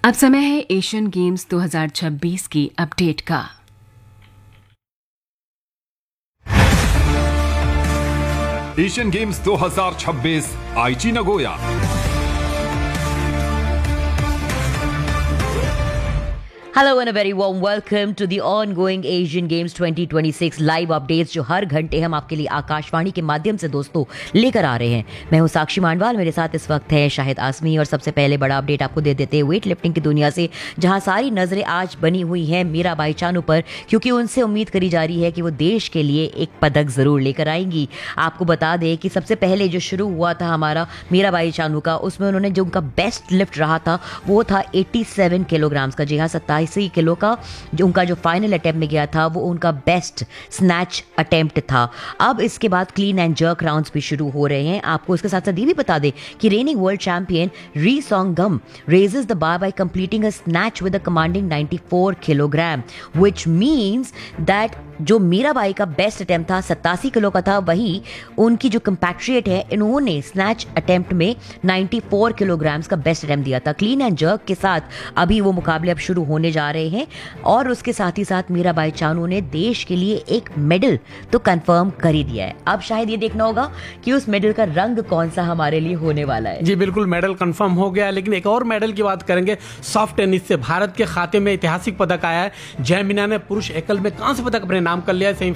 अब समय है एशियन गेम्स 2026 की अपडेट का। एशियन गेम्स 2026 आईची Nagoya. Hello and a very warm welcome to the ongoing Asian Games 2026 live updates जो हर घंटे हम आपके लिए आकाशवाणी के माध्यम से दोस्तों लेकर आ रहे हैं। मैं हूं साक्षी मांडवाल, मेरे साथ इस वक्त है शाहिद आसमी और सबसे पहले बड़ा अपडेट आपको दे देते हैं वेट लिफ्टिंग की दुनिया से, जहां सारी नजरें आज बनी हुई हैं मीराबाई चानू पर, क्योंकि उनसे उम्मीद करी जा रही है कि वो देश के लिए एक पदक जरूर लेकर आएंगी। आपको बता दें कि सबसे पहले जो शुरू हुआ था हमारा मीराबाई चानू का, उसमें उन्होंने जो उनका बेस्ट लिफ्ट रहा था वो था 87 किलोग्राम्स का। जी हाँ, 27 किलो का जो उनका जो फाइनल अटेम्प्ट में गया था वो उनका बेस्ट स्नैच अटेम्प्ट था। अब इसके बाद क्लीन एंड जर्क राउंड्स भी शुरू हो रहे हैं। आपको इसके साथ साथ ये भी बता दें कि रेनिंग वर्ल्ड चैंपियन री सोंगगम raises the bar bye completing a snatch with a commanding 94 kilogram, which means that जो मीराबाई का बेस्ट अटेम्प्ट था 87 किलो का था, वही उनकी जो कंपैट्रिएट है इन्होंने स्नैच अटेम्प्ट में 94 किलोग्राम्स का बेस्ट अटेम्प्ट दिया था। क्लीन एंड जर्क के साथ अभी वो मुकाबले अब शुरू होने जा रहे हैं और उसके साथ ही साथ मीराबाई चानू ने देश के लिए एक मेडल तो कंफर्म कर ही दिया है। अब शायद ये देखना होगा कि उस मेडल का रंग कौन सा हमारे लिए होने वाला है। जी बिल्कुल, मेडल कंफर्म हो गया, लेकिन एक और मेडल की बात करेंगे। सॉफ्ट टेनिस से भारत के खाते में ऐतिहासिक पदक आया है। जय मीना ने पुरुष एकल में कांस्य पदक अपने नाम कर लिया है।